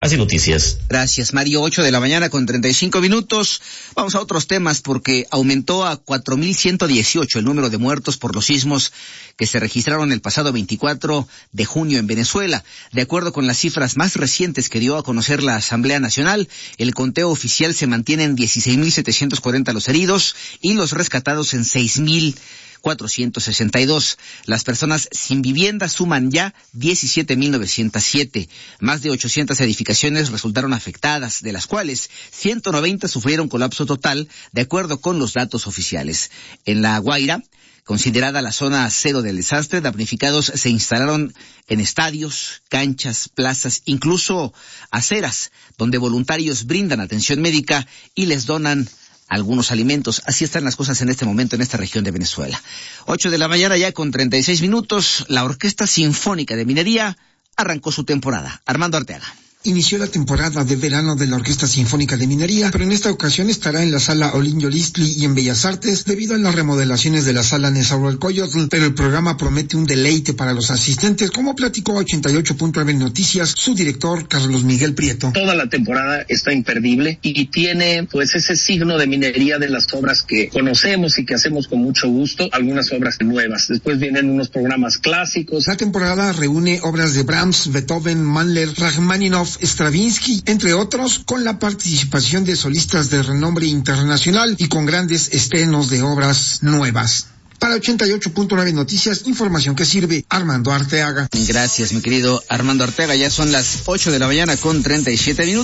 Así noticias. Gracias, Mario. 8:35 a.m. Vamos a otros temas porque aumentó a 4,118 el número de muertos por los sismos que se registraron el pasado 24 de junio en Venezuela. De acuerdo con las cifras más recientes que dio a conocer la Asamblea Nacional, el conteo oficial se mantiene en 16,740 los heridos y los rescatados en 6,462. Las personas sin vivienda suman ya 17,907. Más de 800 edificaciones resultaron afectadas, de las cuales 190 sufrieron colapso total, de acuerdo con los datos oficiales. En La Guaira, considerada la zona cero del desastre, damnificados se instalaron en estadios, canchas, plazas, incluso aceras, donde voluntarios brindan atención médica y les donan algunos alimentos. Así están las cosas en este momento en esta región de Venezuela. 8:36 a.m. La Orquesta Sinfónica de Minería arrancó su temporada. Armando Arteaga. Inició la temporada de verano de la Orquesta Sinfónica de Minería, pero en esta ocasión estará en la Sala Olin Yolistli y en Bellas Artes debido a las remodelaciones de la Sala Nezahualcóyotl, pero el programa promete un deleite para los asistentes, como platicó a 88.9 Noticias su director Carlos Miguel Prieto. Toda la temporada está imperdible y tiene pues ese signo de minería de las obras que conocemos y que hacemos con mucho gusto, algunas obras nuevas. Después vienen unos programas clásicos. La temporada reúne obras de Brahms, Beethoven, Mahler, Rachmaninoff, Stravinsky, entre otros, con la participación de solistas de renombre internacional y con grandes estrenos de obras nuevas. Para 88.9 Noticias, información que sirve, Armando Arteaga. Gracias, mi querido Armando Arteaga. Ya son las 8:37 a.m.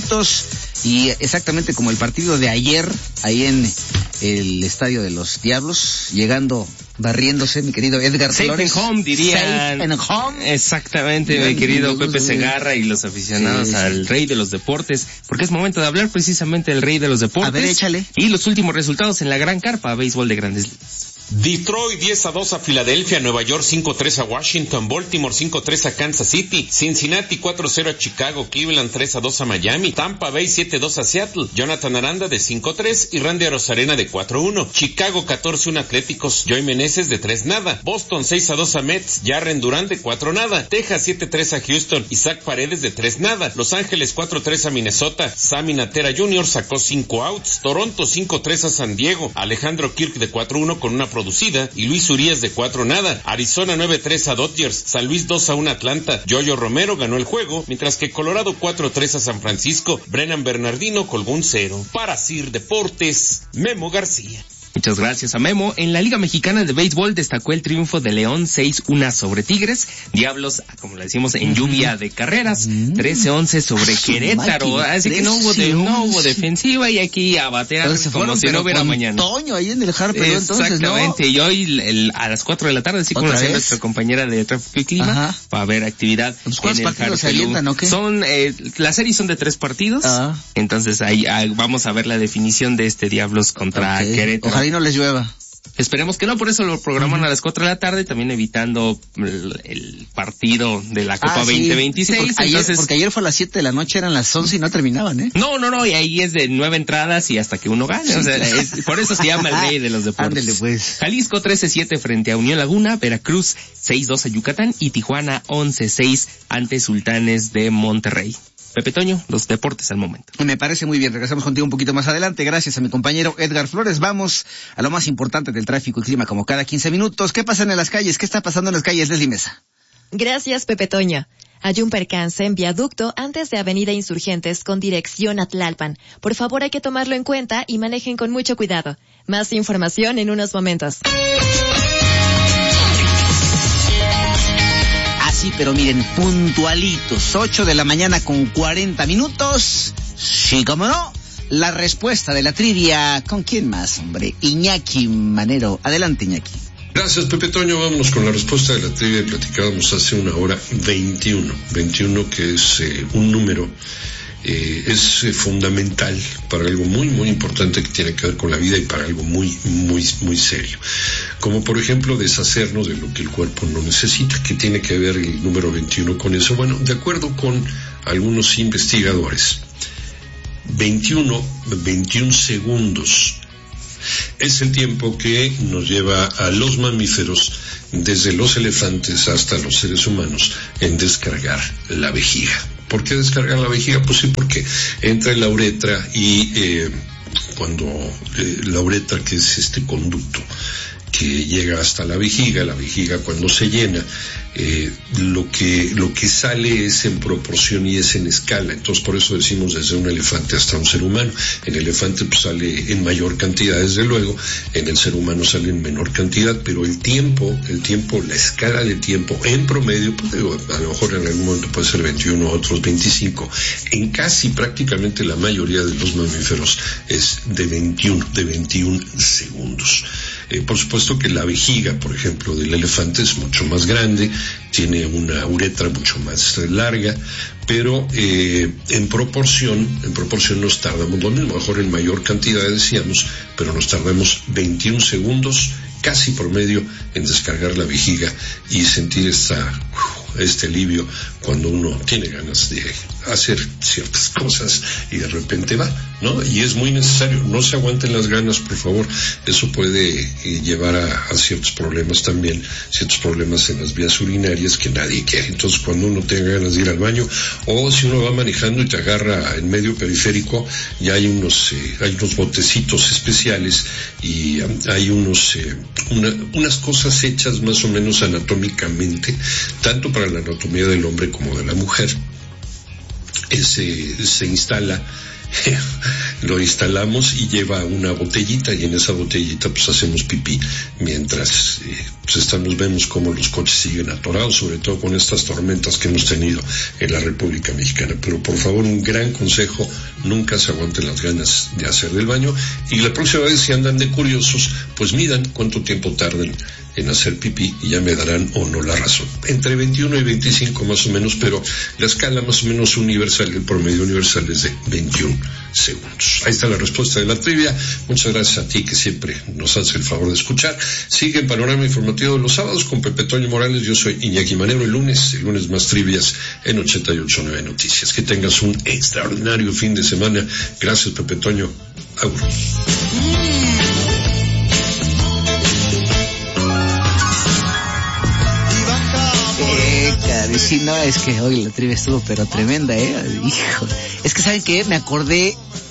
y exactamente como el partido de ayer, ahí en el Estadio de los Diablos, llegando, barriéndose, mi querido Edgar Flores. Safe and home, dirían. Safe and home. Exactamente, mi querido Pepe Segarra y los aficionados al rey de los deportes, porque es momento de hablar precisamente del rey de los deportes. A ver, échale. Y los últimos resultados en la gran carpa béisbol de Grandes Ligas. Detroit 10-2 a Filadelfia, Nueva York 5-3 a Washington, Baltimore 5-3 a Kansas City, Cincinnati 4-0 a Chicago, Cleveland 3-2 a Miami, Tampa Bay 7-2 a Seattle, Jonathan Aranda de 5-3 y Randy Arozarena de 4-1, Chicago 14-1 Atléticos, Joey Meneses de 3-0, Boston 6-2 a Mets, Jarren Durán de 4-0, Texas 7-3 a Houston, Isaac Paredes de 3-0, Los Ángeles 4-3 a Minnesota, Sammy Natera Jr. sacó 5 outs, Toronto 5-3 a San Diego, Alejandro Kirk de 4-1 con una producida y Luis Urias de 4-0, Arizona 9-3 a Dodgers, San Luis 2-1 Atlanta, Yoyo Romero ganó el juego, mientras que Colorado 4-3 a San Francisco, Brennan Bernardino colgó un 0. Para Sir Deportes, Memo García. Muchas gracias a Memo. En la Liga Mexicana de Béisbol destacó el triunfo de León 6-1 sobre Tigres. Diablos, como le decimos, en lluvia de carreras, 13-11 sobre Querétaro. Así que no hubo defensiva y aquí a batear como si no hubiera mañana. Toño ahí en el Harper, exactamente. ¿no? Y hoy a las 4 de la tarde, así como hacía nuestra compañera de Tráfico y Clima, va a haber actividad. ¿Cuántos partidos se alientan o qué? Las series son de 3 partidos. Entonces ahí vamos a ver la definición de este Diablos contra Querétaro. Ojalá y no les llueva. Esperemos que no, por eso lo programan a las 4 de la tarde, también evitando el partido de la Copa 2026. Sí, porque ayer fue a las 7 de la noche, eran las 11 y no terminaban, ¿eh? No, y ahí es de 9 entradas y hasta que uno gane. O sea, por eso se llama el rey de los deportes. Ándale, pues. Jalisco 13-7 frente a Unión Laguna, Veracruz 6-2 a Yucatán y Tijuana 11-6 ante Sultanes de Monterrey. Pepe Toño, los deportes al momento. Me parece muy bien, regresamos contigo un poquito más adelante, gracias a mi compañero Edgar Flores. Vamos a lo más importante del tráfico y clima como cada 15 minutos. ¿Qué pasa en las calles? ¿Qué está pasando en las calles, Leslie Mesa? Gracias, Pepe Toño. Hay un percance en viaducto antes de Avenida Insurgentes con dirección a Tlalpan. Por favor, hay que tomarlo en cuenta y manejen con mucho cuidado. Más información en unos momentos. Sí, pero miren, puntualitos, 8:40 a.m. Sí, cómo no, la respuesta de la trivia, ¿con quién más, hombre? Iñaki Manero. Adelante, Iñaki. Gracias, Pepe Toño. Vámonos con la respuesta de la trivia. Platicábamos hace una hora 21, que es un número, es fundamental para algo muy, muy importante que tiene que ver con la vida y para algo muy, muy, muy serio. Como por ejemplo deshacernos de lo que el cuerpo no necesita. ¿Qué tiene que ver el número 21 con eso? Bueno, de acuerdo con algunos investigadores, 21 segundos es el tiempo que nos lleva a los mamíferos, desde los elefantes hasta los seres humanos, en descargar la vejiga. ¿Por qué descargar la vejiga? Pues sí, porque entra en la uretra y cuando la uretra, que es este conducto que llega hasta la vejiga cuando se llena, lo que sale es en proporción y es en escala. Entonces por eso decimos desde un elefante hasta un ser humano. El elefante pues sale en mayor cantidad, desde luego, en el ser humano sale en menor cantidad, pero el tiempo, la escala de tiempo en promedio, pues digo, a lo mejor en algún momento puede ser 21, otros 25, en casi prácticamente la mayoría de los mamíferos es de 21 segundos. Por supuesto que la vejiga, por ejemplo, del elefante es mucho más grande, tiene una uretra mucho más larga, pero en proporción nos tardamos lo mismo, a lo mejor en mayor cantidad decíamos, pero nos tardamos 21 segundos casi promedio en descargar la vejiga y sentir este alivio cuando uno tiene ganas de hacer ciertas cosas y de repente va, ¿no? Y es muy necesario, no se aguanten las ganas, por favor, eso puede llevar a ciertos problemas también, ciertos problemas en las vías urinarias que nadie quiere. Entonces cuando uno tenga ganas de ir al baño, o si uno va manejando y te agarra en medio periférico, ya hay unos botecitos especiales y hay unas cosas hechas más o menos anatómicamente, tanto para la anatomía del hombre como de la mujer. Se instala, lo instalamos y lleva una botellita, y en esa botellita pues hacemos pipí mientras vemos cómo los coches siguen atorados, sobre todo con estas tormentas que hemos tenido en la República Mexicana. Pero por favor, un gran consejo: nunca se aguanten las ganas de hacer del baño, y la próxima vez, si andan de curiosos, pues midan cuánto tiempo tardan en hacer pipí y ya me darán o no la razón. Entre 21 y 25 más o menos, pero la escala más o menos universal, el promedio universal es de 21 segundos. Ahí está la respuesta de la trivia. Muchas gracias a ti que siempre nos hace el favor de escuchar. Sigue en Panorama Informativo de los sábados con Pepe Toño Morales. Yo soy Iñaki Manero. El lunes más trivias en 88.9 Noticias. Que tengas un extraordinario fin de semana. Gracias, Pepe Toño. Agur. Sí, no, es que hoy la trivia estuvo pero tremenda, hijo. Es que, ¿saben qué? Me acordé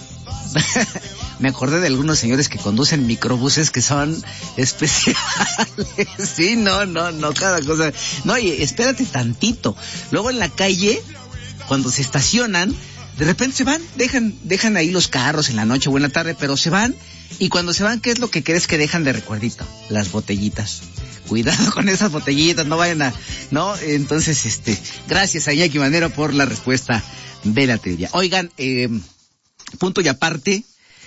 de algunos señores que conducen microbuses que son especiales. Sí, no, cada cosa. No, y espérate tantito. Luego en la calle, cuando se estacionan, de repente se van, dejan ahí los carros en la noche o en la tarde, pero se van, y cuando se van, ¿qué es lo que crees que dejan de recuerdito? Las botellitas. Cuidado con esas botellitas, no vayan a... ¿no? Entonces, gracias a Iñaki Manero por la respuesta de la trivia. Oigan, punto y aparte,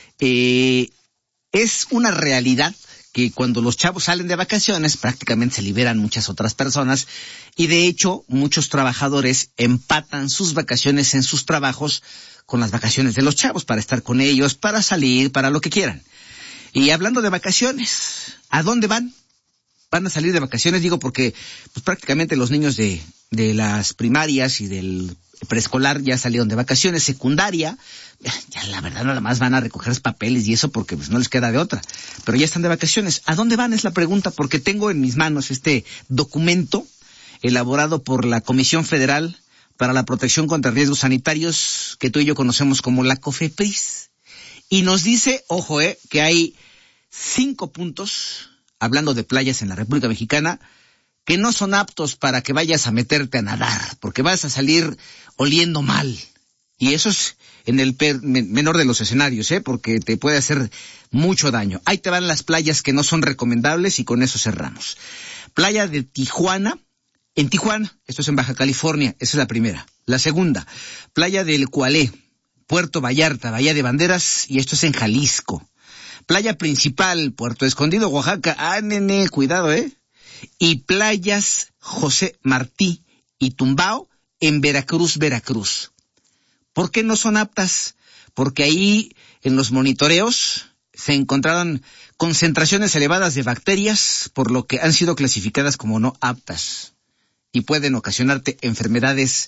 es una realidad que cuando los chavos salen de vacaciones, prácticamente se liberan muchas otras personas, y de hecho, muchos trabajadores empatan sus vacaciones en sus trabajos con las vacaciones de los chavos, para estar con ellos, para salir, para lo que quieran. Y hablando de vacaciones, ¿a dónde van? Van a salir de vacaciones, digo, porque pues prácticamente los niños de las primarias y del preescolar ya salieron de vacaciones. Secundaria, ya la verdad nada más van a recoger los papeles y eso, porque pues no les queda de otra, pero ya están de vacaciones. ¿A dónde van? Es la pregunta, porque tengo en mis manos este documento elaborado por la Comisión Federal para la Protección contra Riesgos Sanitarios, que tú y yo conocemos como la COFEPRIS, y nos dice, ojo, que hay 5 puntos, hablando de playas en la República Mexicana, que no son aptos para que vayas a meterte a nadar, porque vas a salir oliendo mal. Y eso es en el menor de los escenarios, porque te puede hacer mucho daño. Ahí te van las playas que no son recomendables y con eso cerramos. Playa de Tijuana, en Tijuana, esto es en Baja California, esa es la primera. La segunda, playa del Cualé, Puerto Vallarta, Bahía de Banderas, y esto es en Jalisco. Playa principal, Puerto Escondido, Oaxaca. Nene, cuidado, Y playas José Martí y Tumbao en Veracruz. ¿Por qué no son aptas? Porque ahí, en los monitoreos, se encontraron concentraciones elevadas de bacterias, por lo que han sido clasificadas como no aptas. Y pueden ocasionarte enfermedades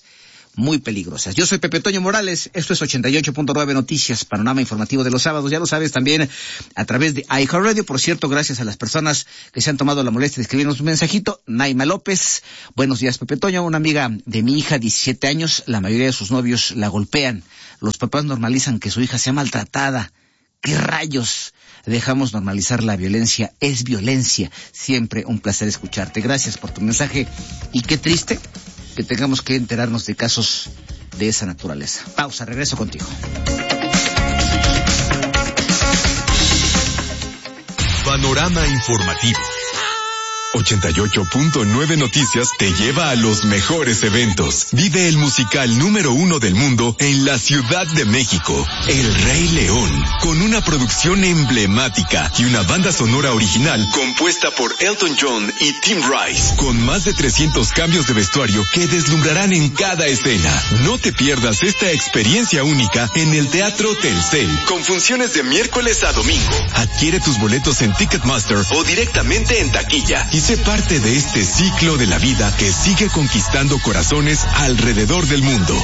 muy peligrosas. Yo soy Pepe Toño Morales, esto es 88.9 Noticias, panorama informativo de los sábados, ya lo sabes, también a través de iHeartRadio. Por cierto, gracias a las personas que se han tomado la molestia de escribirnos un mensajito. Naima López, buenos días Pepe Toño, una amiga de mi hija, 17 años, la mayoría de sus novios la golpean, los papás normalizan que su hija sea maltratada. ¿Qué rayos? Dejamos normalizar la violencia, es violencia. Siempre un placer escucharte. Gracias por tu mensaje y qué triste que tengamos que enterarnos de casos de esa naturaleza. Pausa, regreso contigo. Panorama informativo. 88.9 Noticias te lleva a los mejores eventos. Vive el musical número 1 del mundo en la Ciudad de México, El Rey León, con una producción emblemática y una banda sonora original compuesta por Elton John y Tim Rice, con más de 300 cambios de vestuario que deslumbrarán en cada escena. No te pierdas esta experiencia única en el Teatro Telcel, con funciones de miércoles a domingo. Adquiere tus boletos en Ticketmaster o directamente en taquilla y sé parte de este ciclo de la vida que sigue conquistando corazones alrededor del mundo.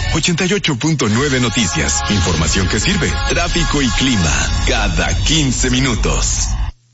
88.9 Noticias. Información que sirve. Tráfico y clima. Cada 15 minutos.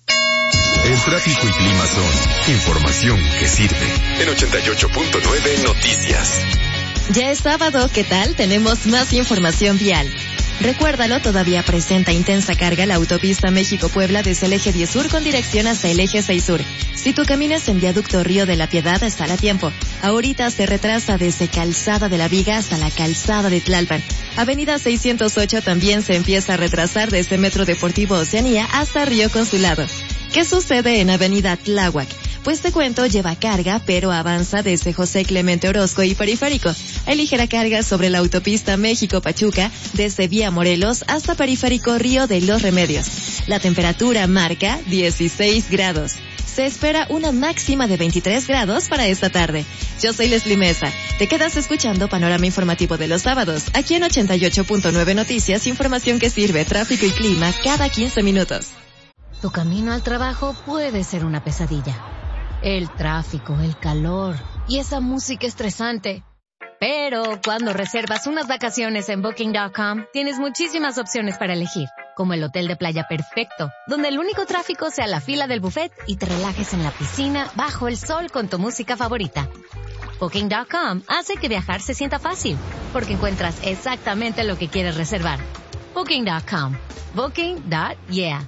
El tráfico y clima son información que sirve. En 88.9 Noticias. Ya es sábado, ¿qué tal? Tenemos más información vial. Recuérdalo, todavía presenta intensa carga la autopista México-Puebla desde el eje 10 Sur con dirección hasta el eje 6 Sur. Si tú caminas en Viaducto Río de la Piedad, estará a tiempo. Ahorita se retrasa desde Calzada de la Viga hasta la Calzada de Tlalpan. Avenida 608 también se empieza a retrasar desde Metro Deportivo Oceanía hasta Río Consulado. ¿Qué sucede en Avenida Tláhuac? Pues te cuento, lleva carga, pero avanza desde José Clemente Orozco y Periférico. Hay ligera carga sobre la autopista México-Pachuca, desde Vía Morelos hasta Periférico Río de los Remedios. La temperatura marca 16 grados. Se espera una máxima de 23 grados para esta tarde. Yo soy Leslie Mesa. Te quedas escuchando Panorama Informativo de los sábados, aquí en 88.9 Noticias, información que sirve, tráfico y clima cada 15 minutos. Tu camino al trabajo puede ser una pesadilla. El tráfico, el calor y esa música estresante. Pero cuando reservas unas vacaciones en Booking.com, tienes muchísimas opciones para elegir, como el hotel de playa perfecto, donde el único tráfico sea la fila del buffet y te relajes en la piscina bajo el sol con tu música favorita. Booking.com hace que viajar se sienta fácil, porque encuentras exactamente lo que quieres reservar. Booking.com. Booking.yeah.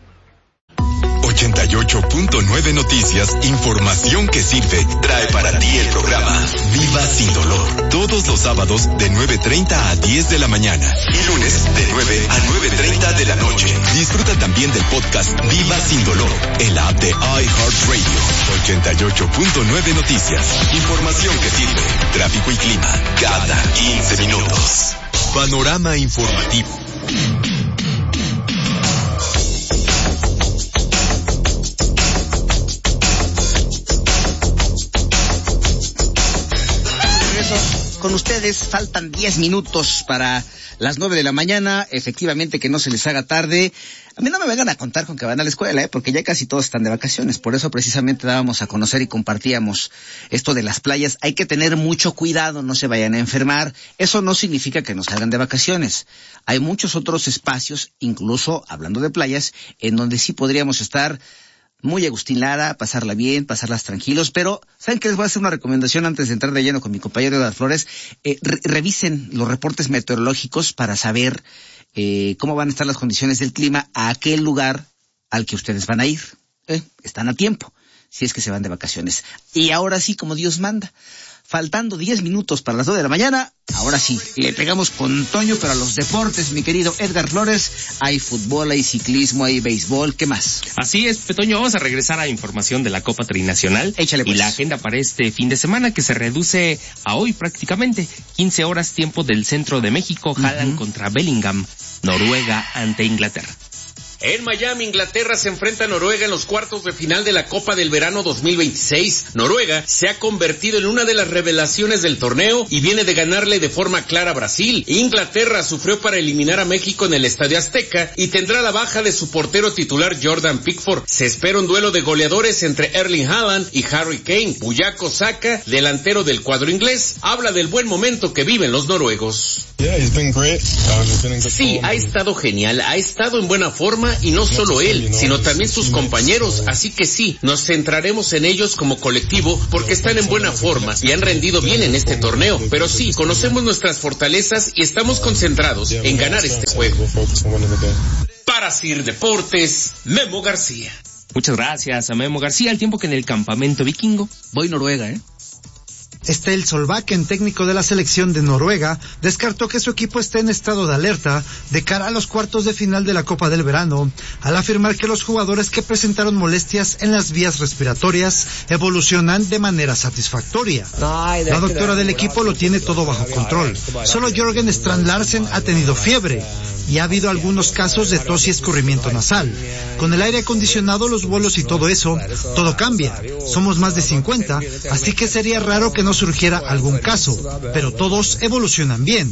88.9 Noticias, información que sirve, trae para ti el programa Viva Sin Dolor. Todos los sábados de 9:30 a 10 de la mañana y lunes de 9 a 9:30 de la noche. Disfruta también del podcast Viva Sin Dolor en la app de iHeartRadio. 88.9 Noticias, información que sirve, tráfico y clima cada 15 minutos. Panorama informativo. Con ustedes, faltan 10 minutos para las 9 de la mañana, efectivamente que no se les haga tarde. A mí no me vengan a contar con que van a la escuela, porque ya casi todos están de vacaciones, por eso precisamente dábamos a conocer y compartíamos esto de las playas. Hay que tener mucho cuidado, no se vayan a enfermar, eso no significa que no salgan de vacaciones. Hay muchos otros espacios, incluso hablando de playas, en donde sí podríamos estar muy Agustín Lara, pasarla bien, pasarlas tranquilos, pero ¿saben qué? Les voy a hacer una recomendación antes de entrar de lleno con mi compañero Edgar Flores. Revisen los reportes meteorológicos para saber cómo van a estar las condiciones del clima a aquel lugar al que ustedes van a ir. Están a tiempo, si es que se van de vacaciones. Y ahora sí, como Dios manda, faltando 10 minutos para las 2 de la mañana, ahora sí, le pegamos con Toño, pero a los deportes, mi querido Edgar Flores. Hay fútbol, hay ciclismo, hay béisbol, ¿qué más? Así es, Toño, vamos a regresar a información de la Copa Trinacional. Échale pues. Y la agenda para este fin de semana, que se reduce a hoy prácticamente. 15 horas tiempo del centro de México, Haaland contra Bellingham, Noruega ante Inglaterra. En Miami, Inglaterra se enfrenta a Noruega en los cuartos de final de la Copa del Verano 2026. Noruega se ha convertido en una de las revelaciones del torneo y viene de ganarle de forma clara a Brasil. Inglaterra sufrió para eliminar a México en el Estadio Azteca y tendrá la baja de su portero titular Jordan Pickford. Se espera un duelo de goleadores entre Erling Haaland y Harry Kane. Bukayo Saka, delantero del cuadro inglés, habla del buen momento que viven los noruegos. Sí, ha estado genial, ha estado en buena forma y no solo él, sino también sus compañeros, así que sí, nos centraremos en ellos como colectivo porque están en buena forma y han rendido bien en este torneo, pero sí, conocemos nuestras fortalezas y estamos concentrados en ganar este juego. Para Sir Deportes, Memo García. Muchas gracias a Memo García, al tiempo que en el campamento vikingo. Voy Noruega, Ståle Solbakken, técnico de la selección de Noruega, descartó que su equipo esté en estado de alerta de cara a los cuartos de final de la Copa del Verano, al afirmar que los jugadores que presentaron molestias en las vías respiratorias evolucionan de manera satisfactoria. La doctora del equipo lo tiene todo bajo control. Solo Jørgen Strand Larsen ha tenido fiebre y ha habido algunos casos de tos y escurrimiento nasal. Con el aire acondicionado, los vuelos y todo eso, todo cambia. Somos más de 50, así que sería raro que no surgiera algún caso, pero todos evolucionan bien.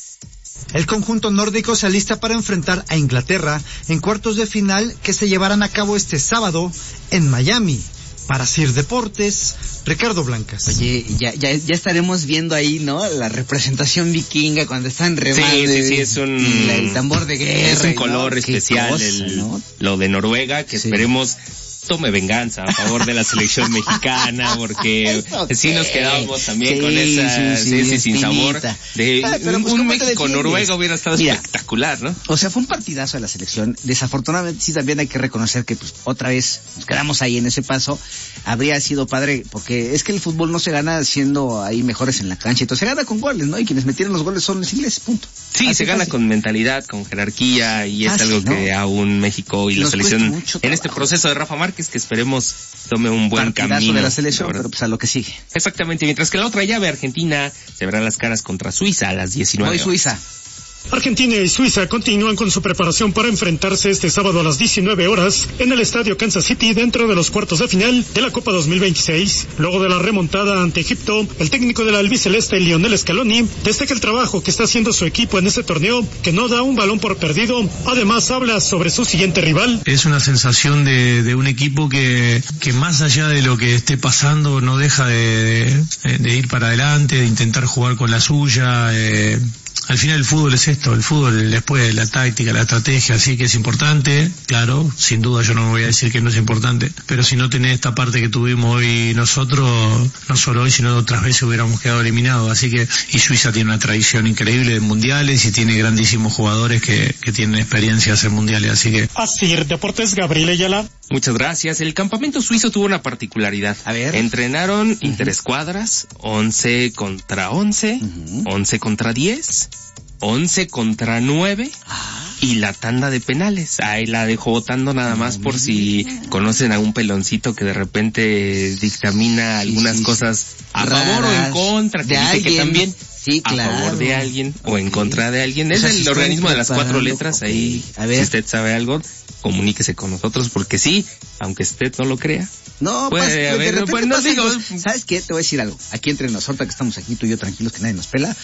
El conjunto nórdico se alista para enfrentar a Inglaterra en cuartos de final que se llevarán a cabo este sábado en Miami. Para Sir Deportes, Ricardo Blancas. Oye, ya estaremos viendo ahí, ¿no? La representación vikinga cuando están remando. Sí, es el tambor de guerra. Es un color, ¿no? Especial, cosa, ¿no? Lo de Noruega, que esperemos tome venganza a favor de la selección mexicana, porque sí nos quedamos también con esa sin sabor de un México-Noruega hubiera estado espectacular, ¿no? O sea, fue un partidazo de la selección. Desafortunadamente sí también hay que reconocer que pues otra vez nos quedamos ahí en ese paso. Habría sido padre, porque es que el fútbol no se gana siendo ahí mejores en la cancha, entonces se gana con goles, ¿no? Y quienes metieron los goles son los ingleses, punto. Sí, se gana con mentalidad, con jerarquía, y es algo que aún México y la selección en este proceso de Rafa Márquez, que esperemos tome un buen camino de la selección, pero pues a lo que sigue. Exactamente, mientras que la otra llave, Argentina, se verá las caras contra Suiza a las 19 horas. Hoy Suiza. Argentina y Suiza continúan con su preparación para enfrentarse este sábado a las 19 horas en el estadio Kansas City dentro de los cuartos de final de la Copa 2026. Luego de la remontada ante Egipto, el técnico de la albiceleste, Lionel Scaloni, destaca el trabajo que está haciendo su equipo en este torneo, que no da un balón por perdido. Además, habla sobre su siguiente rival. Es una sensación de un equipo que más allá de lo que esté pasando no deja de ir para adelante, de intentar jugar con la suya. Al final el fútbol es esto, el fútbol después la táctica, la estrategia, así que es importante, claro, sin duda yo no me voy a decir que no es importante, pero si no tenés esta parte que tuvimos hoy nosotros, no solo hoy sino otras veces hubiéramos quedado eliminados, así que, y Suiza tiene una tradición increíble de mundiales y tiene grandísimos jugadores que tienen experiencias en mundiales, así que... Así, Deportes, Gabriel Ayala. Muchas gracias. El campamento suizo tuvo una particularidad. A ver. Entrenaron interescuadras, 11 contra 11, 11 contra 10, 11 contra 9 y la tanda de penales. Ahí la dejo votando nada más por si conocen a un peloncito que de repente dictamina algunas cosas a favor o en contra, que dice que también a favor de alguien o en contra de alguien. Es el organismo de las 4 letras. Ahí, si usted sabe algo, comuníquese con nosotros, porque sí, aunque usted no lo crea. No, puede haber, pues no digo. ¿Sabes qué? Te voy a decir algo. Aquí entre nosotros, que estamos aquí tú y yo tranquilos, que nadie nos pela,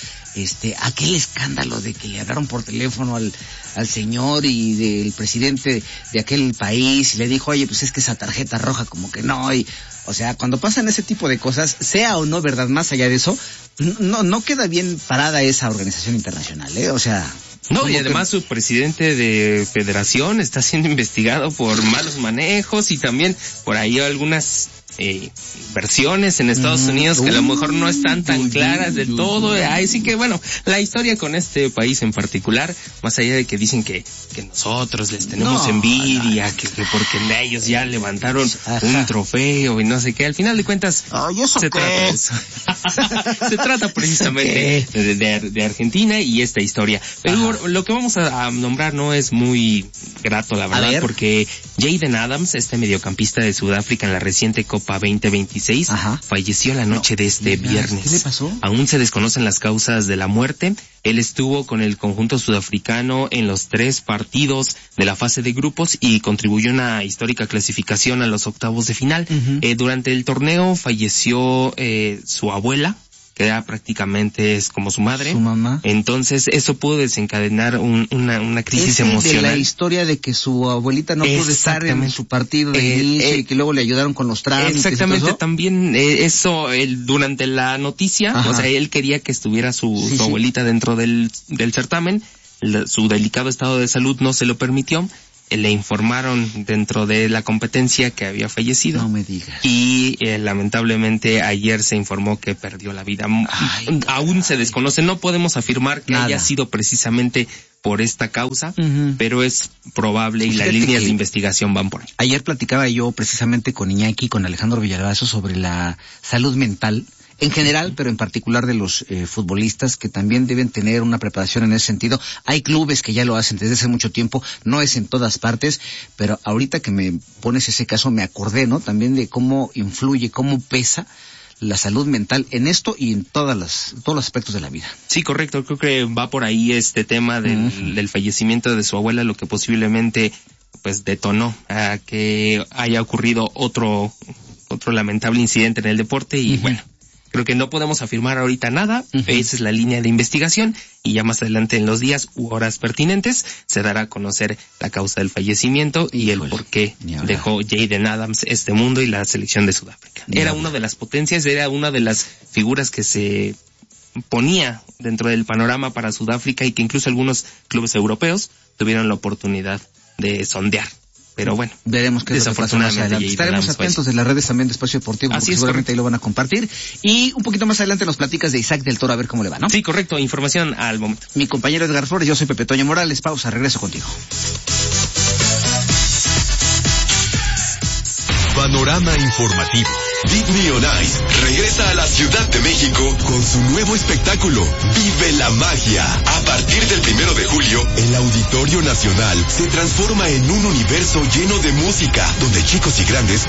aquel escándalo de que le hablaron por teléfono al señor y del presidente de aquel país y le dijo, oye, pues es que esa tarjeta roja como que no, y, o sea, cuando pasan ese tipo de cosas, sea o no verdad, más allá de eso, no queda bien parada esa organización internacional, o sea... No, y además su presidente de federación está siendo investigado por malos manejos y también por ahí algunas versiones en Estados Unidos que a lo mejor no están tan claras del todo. Así que bueno, la historia con este país en particular, más allá de que dicen que nosotros les tenemos envidia, que porque ellos ya levantaron un trofeo y no sé qué, al final de cuentas se trata de eso. Se trata precisamente de Argentina y esta historia. Pero lo que vamos a nombrar no es muy grato, la verdad, porque Jayden Adams, este mediocampista de Sudáfrica en la reciente Copa 2026, falleció la noche de este viernes. ¿Qué le pasó? Aún se desconocen las causas de la muerte. Él estuvo con el conjunto sudafricano en los 3 partidos de la fase de grupos y contribuyó a una histórica clasificación a los octavos de final. Durante el torneo falleció su abuela, que era prácticamente es como su madre. Su mamá. Entonces eso pudo desencadenar una crisis emocional. De la historia de que su abuelita no pudo estar en su partido de inicio y que luego le ayudaron con los trámites. Exactamente, también durante la noticia, o sea, él quería que estuviera su abuelita dentro del certamen. Su delicado estado de salud no se lo permitió. Le informaron dentro de la competencia que había fallecido. No me digas. Y lamentablemente ayer se informó que perdió la vida. Aún se desconoce, no podemos afirmar que haya sido precisamente por esta causa, pero es probable y las líneas de investigación van por ahí. Ayer platicaba yo precisamente con Iñaki, con Alejandro Villalbazo sobre la salud mental en general, pero en particular de los futbolistas, que también deben tener una preparación en ese sentido. Hay clubes que ya lo hacen desde hace mucho tiempo, no es en todas partes, pero ahorita que me pones ese caso me acordé, ¿no? También de cómo influye, cómo pesa la salud mental en esto y en todos los aspectos de la vida. Sí, correcto, creo que va por ahí este tema del fallecimiento de su abuela, lo que posiblemente pues detonó a que haya ocurrido otro lamentable incidente en el deporte y bueno. Creo que no podemos afirmar ahorita nada, esa es la línea de investigación y ya más adelante en los días u horas pertinentes se dará a conocer la causa del fallecimiento y el por qué dejó Jayden Adams este mundo y la selección de Sudáfrica. Era una de las potencias, era una de las figuras que se ponía dentro del panorama para Sudáfrica y que incluso algunos clubes europeos tuvieron la oportunidad de sondear. Pero bueno, veremos qué desafortunadamente estaremos atentos de las redes también de Espacio Deportivo, porque seguramente ahí lo van a compartir. Y un poquito más adelante nos platicas de Isaac del Toro, a ver cómo le va, ¿no? Sí, correcto, información al momento. Mi compañero Edgar Flores, yo soy Pepe Toño Morales, pausa, regreso contigo. Panorama informativo. Beat Me on Ice regresa a la Ciudad de México con su nuevo espectáculo, Vive la Magia. A partir del 1 de julio, el Auditorio Nacional se transforma en un universo lleno de música, donde chicos y grandes